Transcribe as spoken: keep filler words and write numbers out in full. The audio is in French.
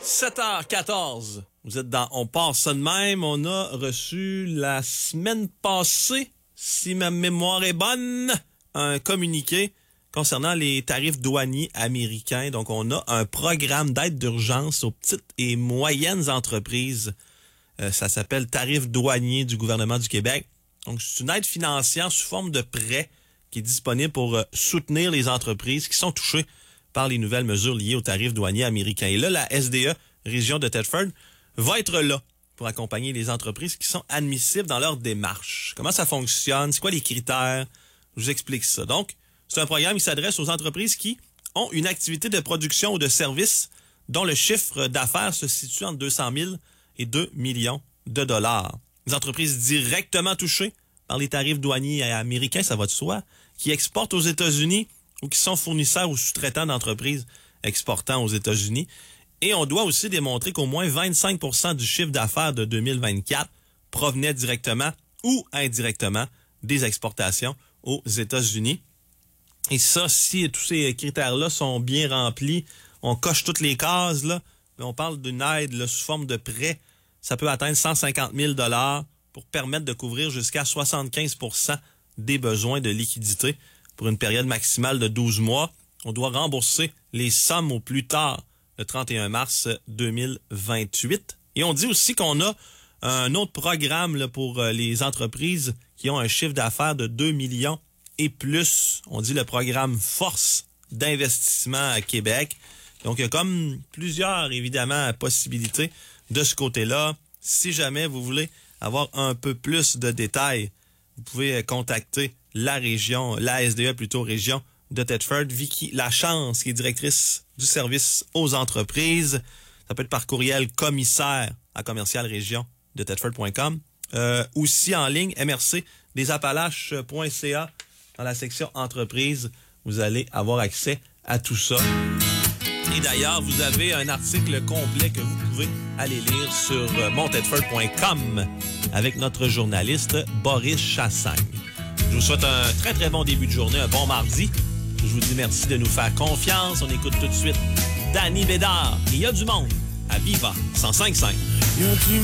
sept heures quatorze. Vous êtes dans On part ça de même. On a reçu la semaine passée, si ma mémoire est bonne, un communiqué concernant les tarifs douaniers américains. Donc, on a un programme d'aide d'urgence aux petites et moyennes entreprises. Euh, ça s'appelle Tarifs douaniers du gouvernement du Québec. Donc, c'est une aide financière sous forme de prêt qui est disponible pour euh, soutenir les entreprises qui sont touchées par les nouvelles mesures liées aux tarifs douaniers américains. Et là, la S D E, région de Thetford, va être là pour accompagner les entreprises qui sont admissibles dans leur démarche. Comment ça fonctionne? C'est quoi les critères? Je vous explique ça. Donc, c'est un programme qui s'adresse aux entreprises qui ont une activité de production ou de service dont le chiffre d'affaires se situe entre deux cent mille et deux millions de dollars. Les entreprises directement touchées par les tarifs douaniers américains, ça va de soi, qui exportent aux États-Unis ou qui sont fournisseurs ou sous-traitants d'entreprises exportant aux États-Unis. Et on doit aussi démontrer qu'au moins vingt-cinq pour cent du chiffre d'affaires de deux mille vingt-quatre provenait directement ou indirectement des exportations aux États-Unis. Et ça, si tous ces critères-là sont bien remplis, on coche toutes les cases, là, on parle d'une aide là, sous forme de prêt, ça peut atteindre cent cinquante mille dollars pour permettre de couvrir jusqu'à soixante-quinze pour cent des besoins de liquidité pour une période maximale de douze mois. On doit rembourser les sommes au plus tard le trente et un mars deux mille vingt-huit. Et on dit aussi qu'on a un autre programme là, pour les entreprises qui ont un chiffre d'affaires de deux millions et plus. On dit le programme Force d'investissement à Québec. Donc, il y a comme plusieurs, évidemment, possibilités de ce côté-là. Si jamais vous voulez avoir un peu plus de détails, vous pouvez contacter la région, la S D E plutôt région de Thetford, Vicky Lachance, qui est directrice du service aux entreprises. Ça peut être par courriel commissaire à commercial région de Thetford point com. Euh, aussi en ligne, m r c des appalaches point c a dans la section entreprises. Vous allez avoir accès à tout ça. Et d'ailleurs, vous avez un article complet que vous pouvez aller lire sur mon thetford point com avec notre journaliste Boris Chassagne. Je vous souhaite un très très bon début de journée, un bon mardi. Je vous dis merci de nous faire confiance. On écoute tout de suite Danny Bédard. Il y a du monde à Viva cent cinq virgule cinq.